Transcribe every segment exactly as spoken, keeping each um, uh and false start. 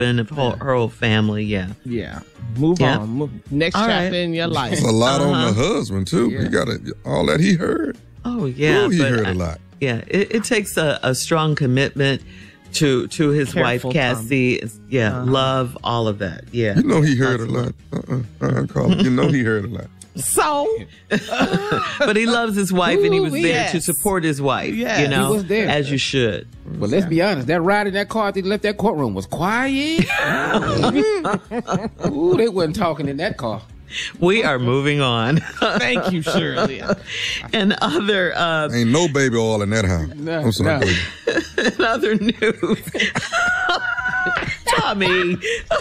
and her whole, her whole family. Yeah. Yeah. Move yeah. on. Move. Next all chapter right. in your life. It's a lot uh-huh. on the husband, too. Yeah. He got a, all that he heard. Oh, yeah. Ooh, he but heard I, a lot. Yeah. It, it takes a, a strong commitment to to his Careful, wife, Cassie. Yeah. Uh-huh. Love, all of that. Yeah. You know he heard a lot. Uh-uh. Uh-uh, Carla. You know he heard a lot. So, But he loves his wife, and he was Ooh, there yes. to support his wife. Yes. You know, He was there. as you should. But let's be honest, that ride in that car after they left that courtroom was quiet. Ooh, they wasn't talking in that car. We are moving on. thank you, Shirley. And other uh, Ain't no baby oil in that house. No, I'm sorry. no. baby. in other news, Tommy.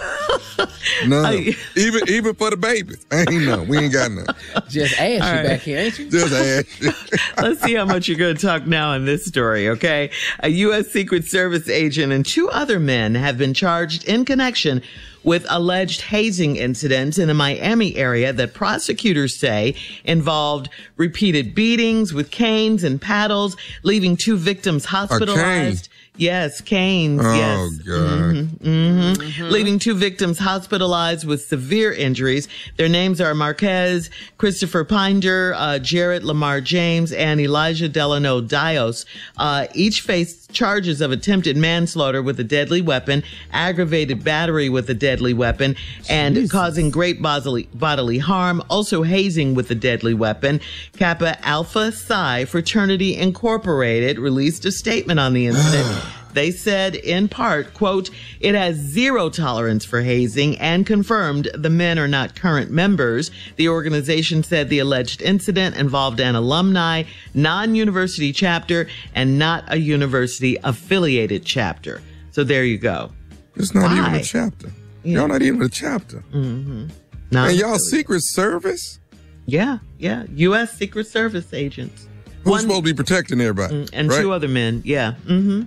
None. I- even even for the babies. Ain't none. We ain't got none. Just ask you right. back here, ain't you? Just ask. Let's see how much you're going to talk now in this story, okay? A U S. Secret Service agent and two other men have been charged in connection with alleged hazing incidents in the Miami area that prosecutors say involved repeated beatings with canes and paddles, leaving two victims hospitalized. Yes, canes. Oh, yes. God. Mm-hmm. Leaving two victims hospitalized with severe injuries. Their names are Marquez, Christopher Pinder, uh, Jarrett Lamar James, and Elijah Delano Dios. Uh, each faced charges of attempted manslaughter with a deadly weapon, aggravated battery with a deadly weapon, and Jesus. causing great bodily, bodily harm, also hazing with a deadly weapon. Kappa Alpha Psi Fraternity Incorporated released a statement on the incident. They said, in part, quote, it has zero tolerance for hazing and confirmed the men are not current members. The organization said the alleged incident involved an alumni, non-university chapter, and not a university-affiliated chapter. So there you go. It's not even Why? a chapter. Yeah. Y'all not even a chapter. Mm-hmm. And y'all Secret Service? Yeah, yeah. U S. Secret Service agents. Who's One- supposed to be protecting everybody? And right? two other men. Yeah. Mm-hmm.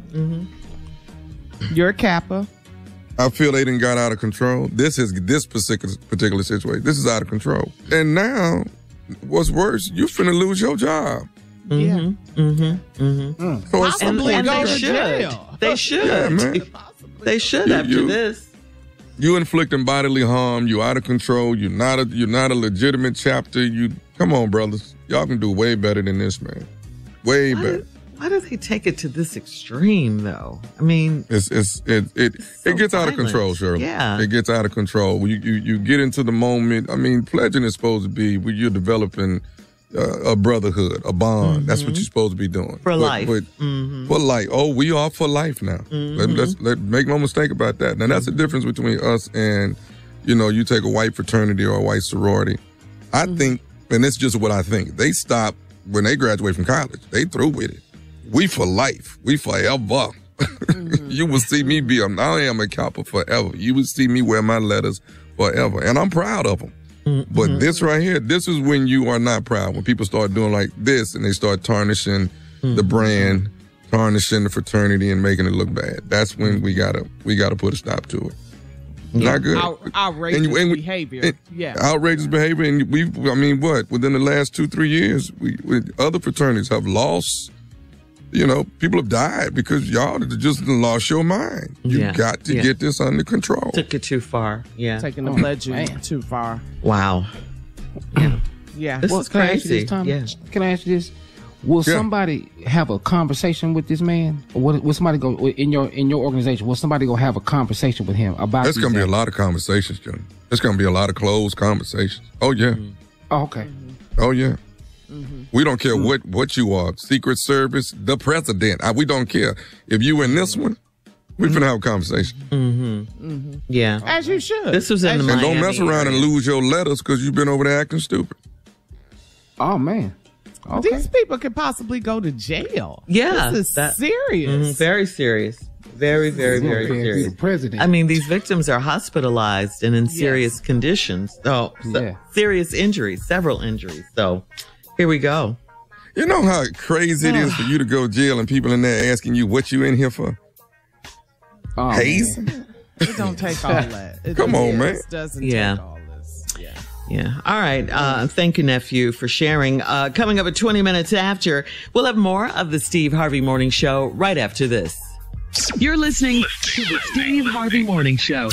Mm-hmm. You're a Kappa. I feel they didn't got out of control. This is this particular particular situation. This is out of control. And now, what's worse, you finna lose your job. Yeah. Mm-hmm. Mm-hmm. So it's And, Possibly and go they to should. jail. They should. Yeah, man. They should You- after you- this. You inflicting bodily harm. You out of control. You're not a you're not a legitimate chapter. You come on, brothers. Y'all can do way better than this, man. Way Why better. do, why do they take it to this extreme, though? I mean, It's it's it it, so it gets out of violent. control, Shirley. Yeah. It gets out of control. You you you get into the moment. I mean, pledging is supposed to be where you're developing uh, a brotherhood, a bond. Mm-hmm. That's what you're supposed to be doing for but, life. But mm-hmm. for life. Oh, we are for life now. Mm-hmm. Let, let's let make no mistake about that. Now that's the difference between us and, you know, you take a white fraternity or a white sorority. I Mm-hmm. think, and it's just what I think. They stop when they graduate from college. They through with it. We for life. We forever. Mm-hmm. You will see me be. A, I am a Kappa forever. You will see me wear my letters forever, and I'm proud of them. Mm-hmm. But this right here, this is when you are not proud. When people start doing like this and they start tarnishing mm-hmm. the brand, tarnishing the fraternity, and making it look bad. That's when we gotta we gotta put a stop to it. Yeah. Not good. Out, outrageous and, and we, behavior. And, yeah. Outrageous behavior. And we, I mean, what? Within the last two, three years, we, we other fraternities have lost, you know, people have died because y'all just lost your mind. You yeah. got to yeah. get this under control. Took it too far. Yeah. Taking the Oh, pledging man. too far. Wow. Yeah. Yeah. This Well, is can I ask you crazy. this, Tommy? Yeah. Can I ask you this? Will Yeah. somebody have a conversation with this man? Or will, will somebody go in your in your organization? Will somebody go have a conversation with him about? There's these going to be a acts? lot of conversations, John. There's going to be a lot of closed conversations. Oh, yeah. Mm-hmm. Oh, okay. Oh, yeah. Mm-hmm. We don't care what, what you are. Secret Service, the president. I, we don't care. If you in this one, we finna have a conversation. Mm-hmm. Mm-hmm. Yeah. As you should. This was in As the And Miami don't mess around area. and lose your letters because you've been over there acting stupid. Oh man. Okay. These people could possibly go to jail. Yeah, This is that- serious. Mhm. Very serious. Very, very, very He's serious. the president. I mean, these victims are hospitalized and in serious conditions. So, so Yeah. serious injuries, several injuries. So here we go. You know how crazy it is for you to go to jail and people in there asking you what you in here for? oh, Haze? man. It don't take all that. It Come on, man. just doesn't Yeah. take all this. Yeah. Yeah. All right. Uh, thank you, nephew, for sharing. Uh, coming up at twenty minutes after, we'll have more of the Steve Harvey Morning Show right after this. You're listening to the Steve Harvey Morning Show.